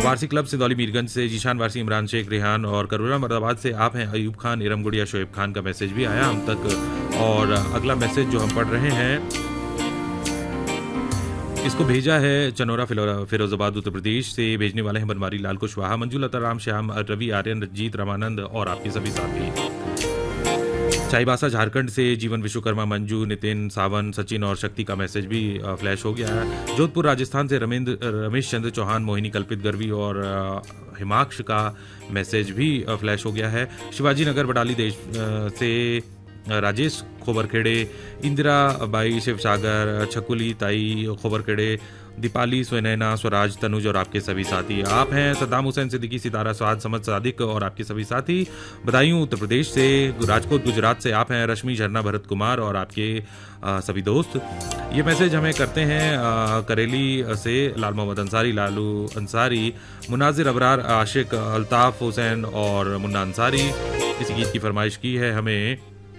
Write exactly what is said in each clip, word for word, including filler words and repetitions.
Warsi club Sindauli Mirganj से जीशान वारसी, इमरान शेख, रेहान और करोड़ा मर्दाबाद से आप हैं अयूब खान, इरम गुड़िया, शोएब खान का मैसेज भी आया हम तक। और अगला मैसेज जो हम पढ़ रहे हैं इसको भेजा है चनौरा फिरोजाबाद उत्तर प्रदेश से। भेजने वाले हैं बनवारी लाल कुशवाहा, मंजुलता, राम श्याम, रवि, आर्यन, रंजीत, रामानंद और आपके सभी साथी। चाईबासा झारखंड से जीवन विश्वकर्मा, मंजू, नितिन, सावन, सचिन और शक्ति का मैसेज भी फ्लैश हो गया है। जोधपुर राजस्थान से रमेंद्र रमेश चंद्र चौहान, मोहिनी, कल्पित, गर्वी और हिमाक्ष का मैसेज भी फ्लैश हो गया है। शिवाजी नगर बडाली देश से राजेश खोबरखेड़े, इंदिरा बाई, शिवसागर, छकुली ताई खोबरखेड़े, दीपाली, सुनैना, स्वराज, तनुज और आपके सभी साथी। आप हैं सद्दाम हुसैन सिद्दीकी, सितारा, स्वाद, समद, सादिक और आपके सभी साथी। बदायूं उत्तर प्रदेश से, राजकोट गुजरात से आप हैं रश्मि, झरना, भरत कुमार और आपके आ, सभी दोस्त। ये मैसेज हमें करते हैं आ, करेली से लाल मोहम्मद अंसारी, लालू अंसारी, मुनाजिर अबरार, आशिक, अल्ताफ हुसैन और मुन्ना अंसारी। इस गीत की फरमाइश की है हमें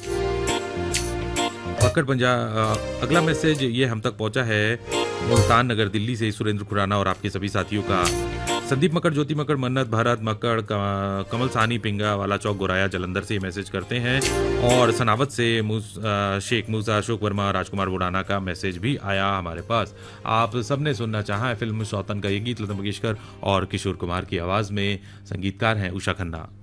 पकड़ पंजाब। अगला मैसेज ये हम तक पहुंचा है मुल्तान नगर दिल्ली से सुरेंद्र खुराना और आपके सभी साथियों का। संदीप मकड़, ज्योति मकड़, मन्नत, भारत मकड़, कमल सानी, पिंगा वाला चौक, गोराया, जलंधर से मैसेज करते हैं। और सनावत से मूस, शेख मूसा, अशोक वर्मा, राजकुमार बुडाना का मैसेज भी आया हमारे पास। आप सबने सुनना चाहा है फिल्म शौतन का ये गीत, लता मंगेशकर और किशोर कुमार की आवाज में। संगीतकार हैं उषा खन्ना।